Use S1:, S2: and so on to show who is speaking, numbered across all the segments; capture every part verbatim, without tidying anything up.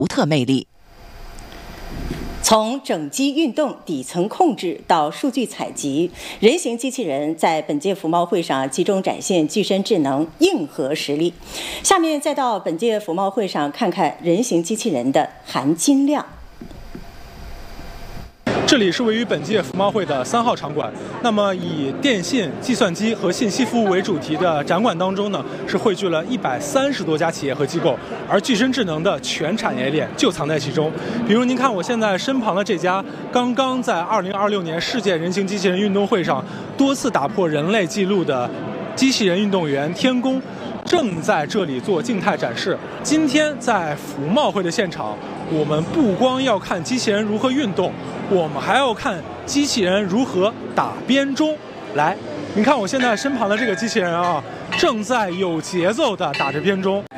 S1: 独特魅力。
S2: 从整机运动、底层控制到数据采集，人形机器人在本届服贸会上集中展现具身智能硬核实力。下面再到本届服贸会上看看人形机器人的含金量。
S3: 这里是位于本届服贸会的三号场馆。那么，以电信、计算机和信息服务为主题的展馆当中呢，是汇聚了一百三十多家企业和机构，而具身智能的全产业链就藏在其中。比如，您看我现在身旁的这家，刚刚在二零二六年世界人形机器人运动会上多次打破人类纪录的机器人运动员天宫，正在这里做静态展示。今天在服贸会的现场，我们不光要看机器人如何运动，我们还要看机器人如何打编钟。来，您看我现在身旁的这个机器人啊，正在有节奏地打着编钟。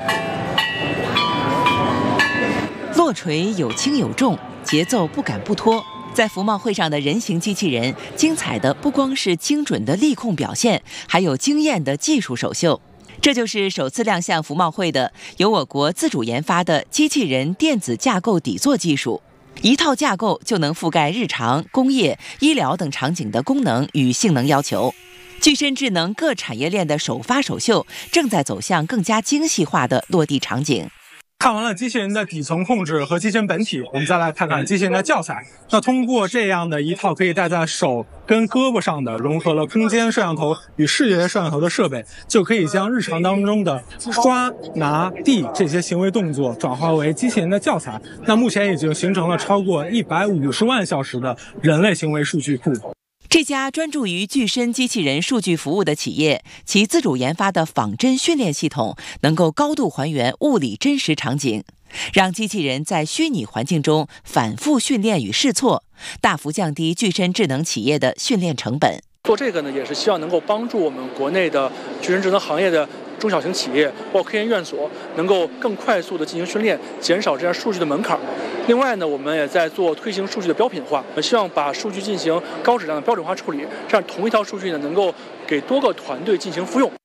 S1: 落锤有轻有重，节奏不赶不拖。在服贸会上的人形机器人，精彩的不光是精准的力控表现，还有惊艳的技术首秀。这就是首次亮相服贸会的由我国自主研发的机器人电子架构底座技术，一套架构就能覆盖日常、工业、医疗等场景的功能与性能要求。具身智能各产业链的首发首秀正在走向更加精细化的落地场景。
S3: 看完了机器人的底层控制和机器人本体，我们再来看看机器人的教材。那通过这样的一套可以戴在手跟胳膊上的融合了空间摄像头与视觉摄像头的设备，就可以将日常当中的刷、拿、递这些行为动作转化为机器人的教材。那目前已经形成了超过一百五十万小时的人类行为数据库。
S1: 这家专注于具身机器人数据服务的企业，其自主研发的仿真训练系统能够高度还原物理真实场景，让机器人在虚拟环境中反复训练与试错，大幅降低具身智能企业的训练成本。
S4: 做这个呢，也是希望能够帮助我们国内的具身智能行业的中小型企业，包括科研院所，能够更快速的进行训练，减少这样数据的门槛。另外呢，我们也在做推行数据的标品化，我们希望把数据进行高质量的标准化处理，这样同一套数据呢，能够给多个团队进行复用。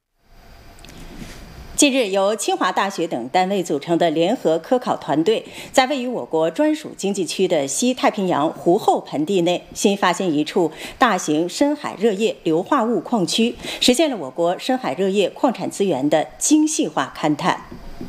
S2: 近日，由清华大学等单位组成的联合科考团队，在位于我国专属经济区的西太平洋湖后盆地内，新发现一处大型深海热液硫化物矿区，实现了我国深海热液矿产资源的精细化勘探。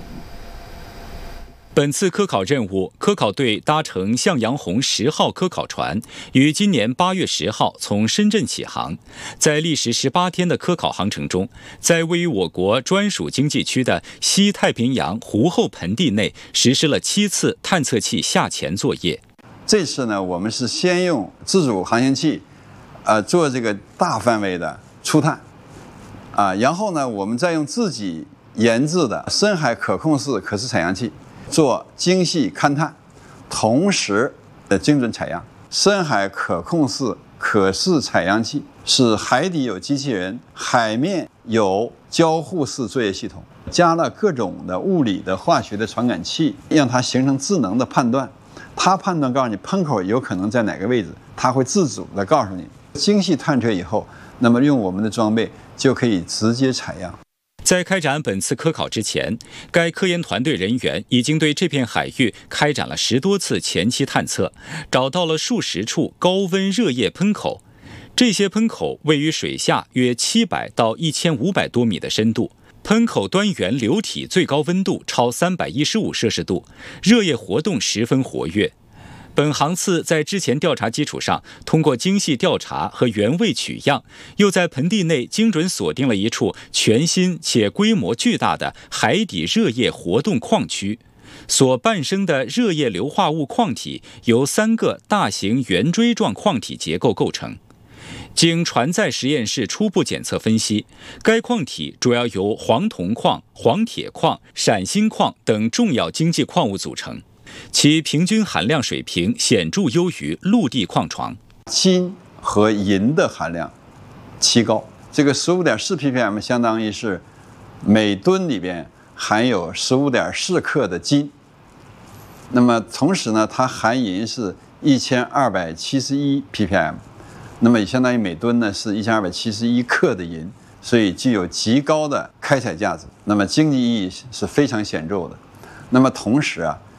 S5: 本次科考任务，科考队搭乘向阳红十号科考船，于今年八月十号从深圳起航。在历时十八天的科考航程中，在位于我国专属经济区的西太平洋湖后盆地内，实施了七次探测器下潜作业。
S6: 这次呢，我们是先用自主航行器，呃，做这个大范围的初探，啊，然后呢，我们再用自己研制的深海可控式可视采样器做精细勘探，同时的精准采样。深海可控式可视采样器是海底有机器人，海面有交互式作业系统，加了各种的物理的、化学的传感器，让它形成智能的判断。它判断告诉你喷口有可能在哪个位置，它会自主的告诉你。精细探测以后，那么用我们的装备就可以直接采样。
S5: 在开展本次科考之前，该科研团队人员已经对这片海域开展了十多次前期探测，找到了数十处高温热液喷口。这些喷口位于水下约七百到一千五百多米的深度，喷口端缘流体最高温度超三百一十五摄氏度，热液活动十分活跃。本航次在之前调查基础上，通过精细调查和原位取样，又在盆地内精准锁定了一处全新且规模巨大的海底热液活动矿区。所伴生的热液硫化物矿体由三个大型圆锥状矿体结构构成。经船载实验室初步检测分析，该矿体主要由黄铜矿、黄铁矿、闪锌矿等重要经济矿物组成，其平均含量水平显著优于陆地矿床。
S6: 金和银的含量奇高，这个 十五点四 ppm 相当于是每吨里边含有 十五点四 克的金。那么同时呢，它含银是一千二百七十一 ppm， 那么也相当于每吨呢是一千二百七十一克的银，所以具有极高的开采价值，那么经济意义是非常显著的。那么同时啊，